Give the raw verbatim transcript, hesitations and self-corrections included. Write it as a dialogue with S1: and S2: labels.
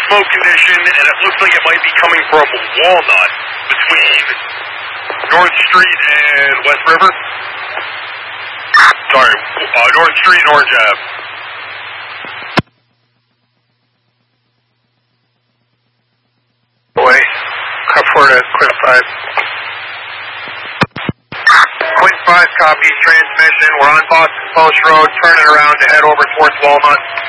S1: smoke condition, and it looks like it might be coming from Walnut between North Street and West River. Sorry, uh, North Street and Orange Ave.
S2: Away. Cut four to Quint five. Quint five copies transmission. We're on Boston Post Road, turning around to head over towards Walnut.